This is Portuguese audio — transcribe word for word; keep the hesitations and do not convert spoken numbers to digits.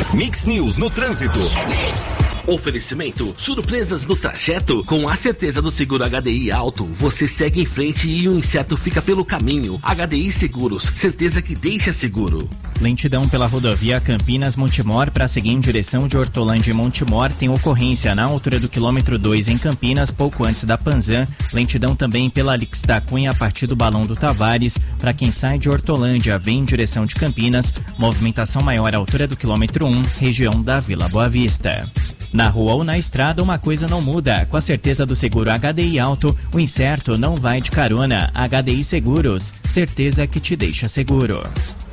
Mix News no trânsito. Oferecimento, surpresas no trajeto. Com a certeza do seguro H D I Alto, você segue em frente e o incerto fica pelo caminho. H D I Seguros, certeza que deixa seguro. Lentidão pela rodovia Campinas-Montemor para seguir em direção de Hortolândia e Montemor tem ocorrência na altura do quilômetro dois em Campinas, pouco antes da Panzan. Lentidão também pela Alix da Cunha a partir do Balão do Tavares. Para quem sai de Hortolândia, vem em direção de Campinas. Movimentação maior à altura do quilômetro um, região da Vila Boa Vista. Na rua ou na estrada, uma coisa não muda. Com a certeza do seguro H D I Alto, o incerto não vai de carona. H D I Seguros, certeza que te deixa seguro.